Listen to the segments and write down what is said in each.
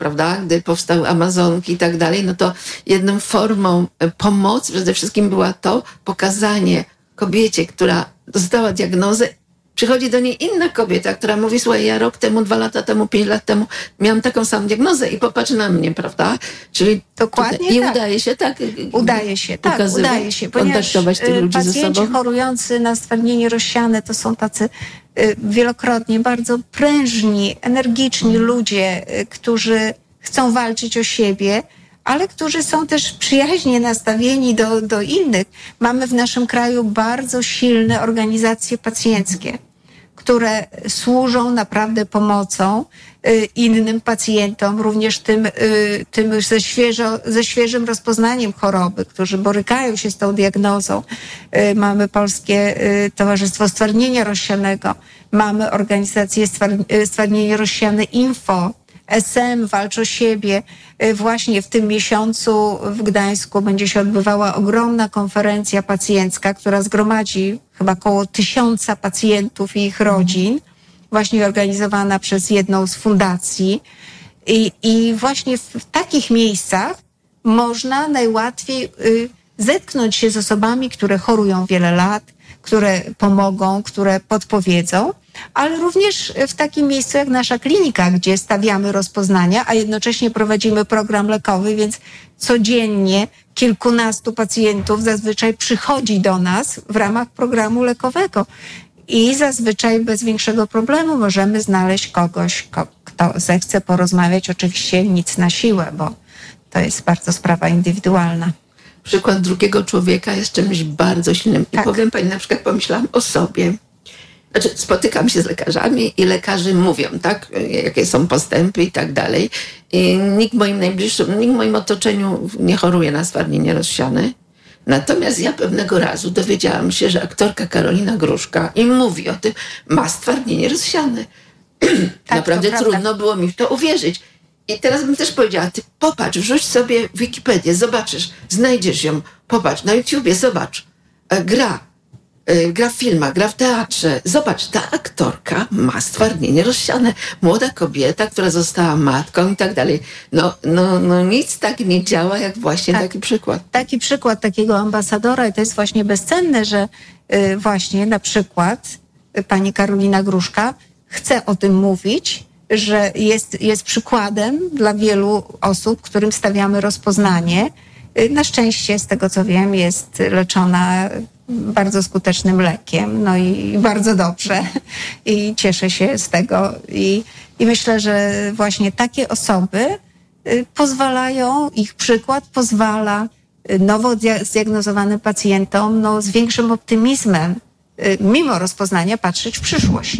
prawda, gdy powstały Amazonki i tak dalej, no to jedną formą pomocy przede wszystkim była to pokazanie kobiecie, która dostała diagnozę, przychodzi do niej inna kobieta, która mówi, słuchaj, ja rok temu, 2 lata temu, 5 lat temu miałam taką samą diagnozę i popatrz na mnie, prawda? Czyli dokładnie i tak. Udaje się, tak? Udaje się, ponieważ kontaktować tych ludzi ze sobą. Pacjenci chorujący na stwardnienie rozsiane to są tacy wielokrotnie bardzo prężni, energiczni ludzie, którzy chcą walczyć o siebie, ale którzy są też przyjaźnie nastawieni do innych. Mamy w naszym kraju bardzo silne organizacje pacjenckie, które służą naprawdę pomocą innym pacjentom, również tym ze świeżym rozpoznaniem choroby, którzy borykają się z tą diagnozą. Mamy Polskie Towarzystwo Stwardnienia Rozsianego, mamy organizację Stwardnienie Rozsiane Info, SM, Walcz o siebie. Właśnie w tym miesiącu w Gdańsku będzie się odbywała ogromna konferencja pacjencka, która zgromadzi chyba około 1000 pacjentów i ich rodzin, właśnie organizowana przez jedną z fundacji. I właśnie w takich miejscach można najłatwiej zetknąć się z osobami, które chorują wiele lat, które pomogą, które podpowiedzą, ale również w takim miejscu jak nasza klinika, gdzie stawiamy rozpoznania, a jednocześnie prowadzimy program lekowy, więc codziennie kilkunastu pacjentów zazwyczaj przychodzi do nas w ramach programu lekowego i zazwyczaj bez większego problemu możemy znaleźć kogoś, kto zechce porozmawiać. Oczywiście nic na siłę, bo to jest bardzo sprawa indywidualna. Przykład drugiego człowieka jest czymś bardzo silnym. I powiem pani, na przykład pomyślałam o sobie. Znaczy, spotykam się z lekarzami i lekarze mówią, tak, jakie są postępy i tak dalej. I nikt w moim otoczeniu nie choruje na stwardnienie rozsiane. Natomiast ja pewnego razu dowiedziałam się, że aktorka Karolina Gruszka i mówi o tym, ma stwardnienie rozsiane. Tak, naprawdę trudno było mi w to uwierzyć. I teraz bym też powiedziała, ty popatrz, wrzuć sobie w Wikipedię, zobaczysz, znajdziesz ją, popatrz, na YouTubie, zobacz, gra w filmach, gra w teatrze. Zobacz, ta aktorka ma stwardnienie rozsiane. Młoda kobieta, która została matką i tak dalej. No nic tak nie działa, jak właśnie taki przykład. Taki przykład takiego ambasadora i to jest właśnie bezcenne, że właśnie na przykład pani Karolina Gruszka chce o tym mówić, że jest przykładem dla wielu osób, którym stawiamy rozpoznanie. Na szczęście, z tego co wiem, jest leczona bardzo skutecznym lekiem, no i bardzo dobrze i cieszę się z tego i myślę, że właśnie takie osoby pozwalają, ich przykład pozwala nowo zdiagnozowanym pacjentom z większym optymizmem, mimo rozpoznania, patrzeć w przyszłość.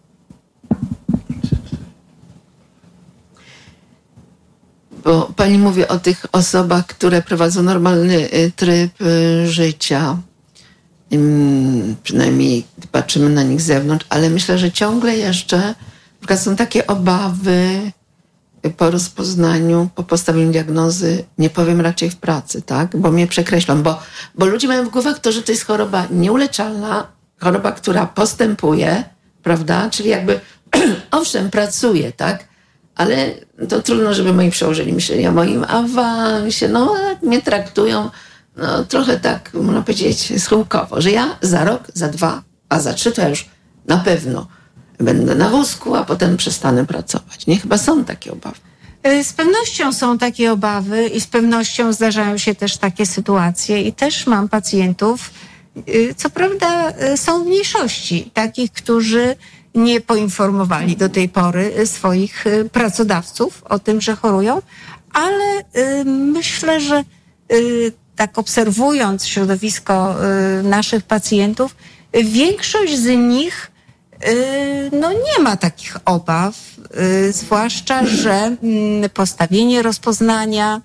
Bo pani mówi o tych osobach, które prowadzą normalny tryb życia. Przynajmniej patrzymy na nich z zewnątrz, ale myślę, że ciągle jeszcze na przykład są takie obawy po rozpoznaniu, po postawieniu diagnozy, nie powiem raczej w pracy, tak? Bo mnie przekreślą, bo ludzie mają w głowach to, że to jest choroba nieuleczalna, choroba, która postępuje, prawda? Czyli jakby owszem, pracuje, tak? Ale to trudno, żeby moi przełożeni myśleli o moim awansie, mnie traktują trochę tak, można powiedzieć, schyłkowo, że ja za rok, za 2, a za 3 to ja już na pewno będę na wózku, a potem przestanę pracować. Nie? Chyba są takie obawy. Z pewnością są takie obawy i z pewnością zdarzają się też takie sytuacje i też mam pacjentów, co prawda są mniejszości, takich, którzy nie poinformowali do tej pory swoich pracodawców o tym, że chorują, ale myślę, że tak obserwując środowisko naszych pacjentów, większość z nich nie ma takich obaw, zwłaszcza, że postawienie rozpoznania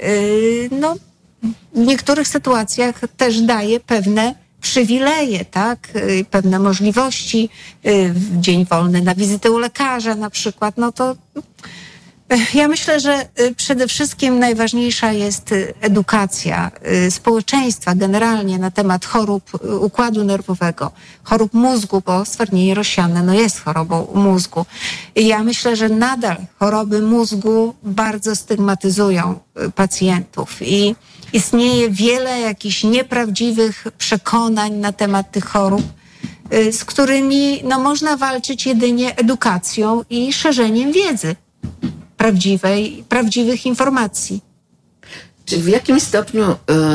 w niektórych sytuacjach też daje pewne przywileje, tak? Pewne możliwości, dzień wolny na wizytę u lekarza na przykład, Ja myślę, że przede wszystkim najważniejsza jest edukacja społeczeństwa generalnie na temat chorób układu nerwowego, chorób mózgu, bo stwardnienie rozsiane jest chorobą mózgu. I ja myślę, że nadal choroby mózgu bardzo stygmatyzują pacjentów i istnieje wiele jakichś nieprawdziwych przekonań na temat tych chorób, z którymi można walczyć jedynie edukacją i szerzeniem wiedzy prawdziwych informacji. Czy w jakim stopniu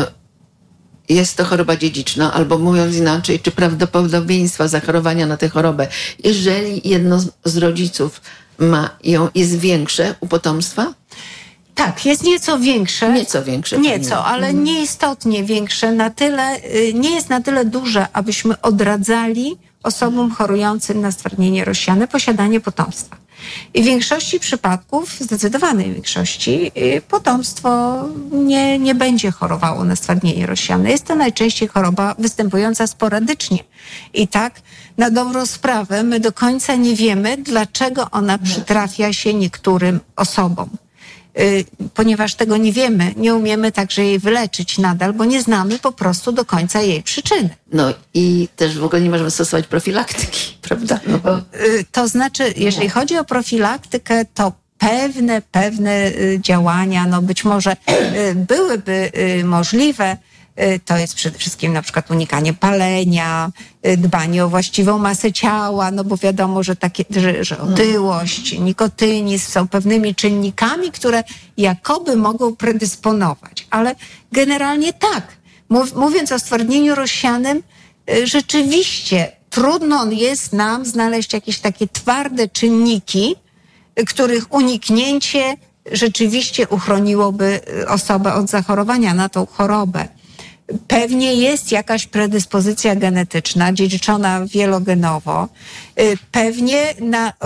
jest to choroba dziedziczna, albo mówiąc inaczej, czy prawdopodobieństwa zachorowania na tę chorobę, jeżeli jedno z rodziców ma ją, jest większe u potomstwa? Tak, jest nieco większe. Nieco, ale nieistotnie większe. Nie jest na tyle duże, abyśmy odradzali osobom chorującym na stwardnienie rozsiane posiadanie potomstwa. I w większości przypadków, zdecydowanej większości, potomstwo nie będzie chorowało na stwardnienie rozsiane. Jest to najczęściej choroba występująca sporadycznie. I tak, na dobrą sprawę, my do końca nie wiemy, dlaczego ona przytrafia się niektórym osobom. Ponieważ tego nie wiemy, nie umiemy także jej wyleczyć nadal, bo nie znamy po prostu do końca jej przyczyny. I też w ogóle nie możemy stosować profilaktyki, prawda? To znaczy, jeżeli chodzi o profilaktykę, to pewne działania, być może byłyby możliwe. To jest przede wszystkim na przykład unikanie palenia, dbanie o właściwą masę ciała, bo wiadomo, że otyłość, nikotynizm są pewnymi czynnikami, które jakoby mogą predysponować. Ale generalnie tak. Mówiąc o stwardnieniu rozsianym, rzeczywiście trudno jest nam znaleźć jakieś takie twarde czynniki, których uniknięcie rzeczywiście uchroniłoby osobę od zachorowania na tą chorobę. Pewnie jest jakaś predyspozycja genetyczna, dziedziczona wielogenowo. Pewnie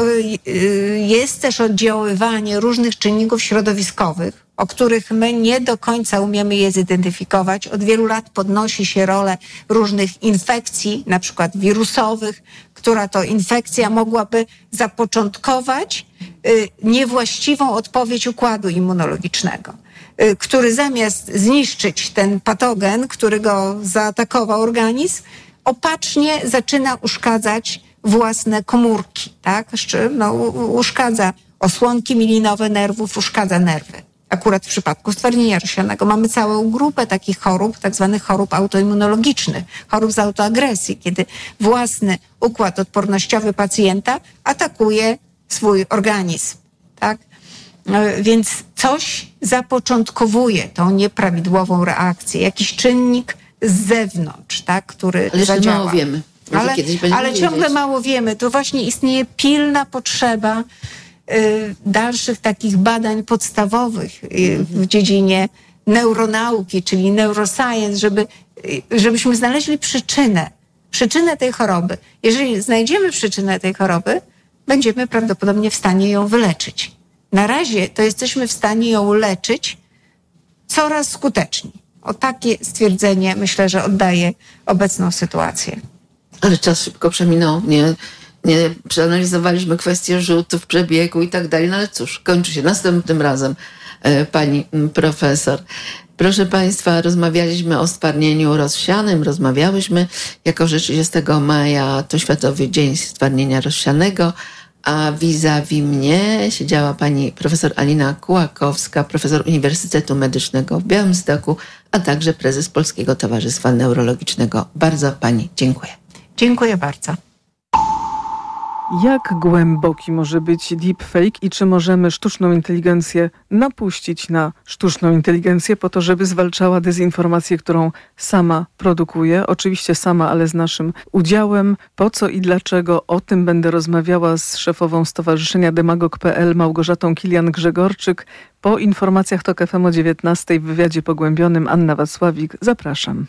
jest też oddziaływanie różnych czynników środowiskowych, o których my nie do końca umiemy je zidentyfikować. Od wielu lat podnosi się rolę różnych infekcji, na przykład wirusowych, która to infekcja mogłaby zapoczątkować niewłaściwą odpowiedź układu immunologicznego, który zamiast zniszczyć ten patogen, który go zaatakował organizm, opacznie zaczyna uszkadzać własne komórki, tak? Uszkadza osłonki milinowe nerwów, uszkadza nerwy. Akurat w przypadku stwardnienia rozsianego mamy całą grupę takich chorób, tak zwanych chorób autoimmunologicznych, chorób z autoagresji, kiedy własny układ odpornościowy pacjenta atakuje swój organizm, tak? Więc coś zapoczątkowuje tą nieprawidłową reakcję, jakiś czynnik z zewnątrz, tak, który zadziała. Ale mało wiemy. Ale ciągle mało wiemy. To właśnie istnieje pilna potrzeba dalszych takich badań podstawowych w dziedzinie neuronauki, czyli neuroscience, żebyśmy znaleźli przyczynę tej choroby. Jeżeli znajdziemy przyczynę tej choroby, będziemy prawdopodobnie w stanie ją wyleczyć. Na razie to jesteśmy w stanie ją leczyć coraz skuteczniej. O takie stwierdzenie myślę, że oddaje obecną sytuację. Ale czas szybko przeminął. Nie przeanalizowaliśmy kwestię rzutów, przebiegu i tak dalej. Ale cóż, kończy się następnym razem, pani profesor. Proszę państwa, rozmawialiśmy o stwardnieniu rozsianym. Rozmawiałyśmy, jako że 30 maja to Światowy Dzień Stwardnienia Rozsianego, a vis-a-vis mnie siedziała pani profesor Alina Kułakowska, profesor Uniwersytetu Medycznego w Białymstoku, a także prezes Polskiego Towarzystwa Neurologicznego. Bardzo pani dziękuję. Dziękuję bardzo. Jak głęboki może być deepfake i czy możemy sztuczną inteligencję napuścić na sztuczną inteligencję po to, żeby zwalczała dezinformację, którą sama produkuje? Oczywiście sama, ale z naszym udziałem. Po co i dlaczego? O tym będę rozmawiała z szefową Stowarzyszenia Demagog.pl Małgorzatą Kilian-Grzegorczyk. Po informacjach TOK FM o 19:00 w wywiadzie pogłębionym Anna Wacławik. Zapraszam.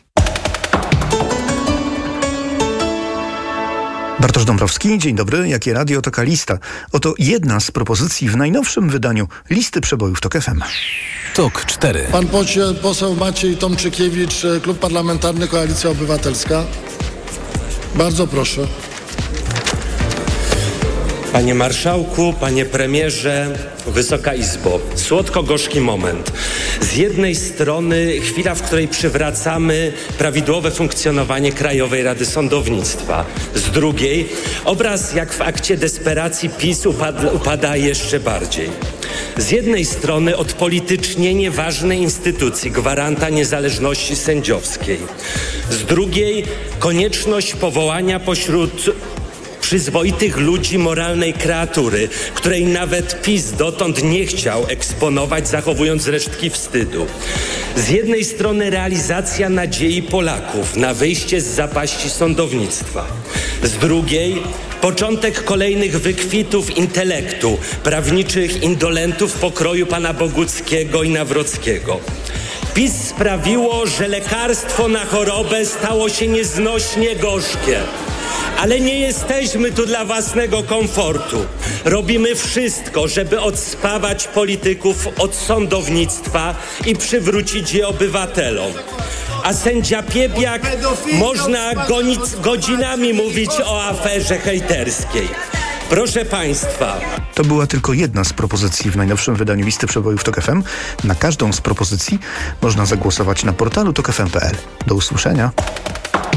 Bartosz Dąbrowski, dzień dobry. Jakie radio, taka lista. Oto jedna z propozycji w najnowszym wydaniu listy przebojów TOK FM. TOK 4. Pan poseł Maciej Tomczykiewicz, Klub Parlamentarny Koalicja Obywatelska. Bardzo proszę. Panie marszałku, panie premierze, Wysoka Izbo, słodko-gorzki moment. Z jednej strony chwila, w której przywracamy prawidłowe funkcjonowanie Krajowej Rady Sądownictwa. Z drugiej obraz, jak w akcie desperacji PiS upada jeszcze bardziej. Z jednej strony odpolitycznienie ważnej instytucji, gwaranta niezależności sędziowskiej. Z drugiej konieczność powołania pośród przyzwoitych ludzi moralnej kreatury, której nawet PiS dotąd nie chciał eksponować, zachowując resztki wstydu. Z jednej strony realizacja nadziei Polaków na wyjście z zapaści sądownictwa. Z drugiej początek kolejnych wykwitów intelektu, prawniczych indolentów pokroju pana Boguckiego i Nawrockiego. PiS sprawiło, że lekarstwo na chorobę stało się nieznośnie gorzkie. Ale nie jesteśmy tu dla własnego komfortu. Robimy wszystko, żeby odspawać polityków od sądownictwa i przywrócić je obywatelom. A sędzia Piebiak można godzinami mówić o aferze hejterskiej. Proszę państwa. To była tylko jedna z propozycji w najnowszym wydaniu listy przebojów TOK FM. Na każdą z propozycji można zagłosować na portalu tokfm.pl. Do usłyszenia.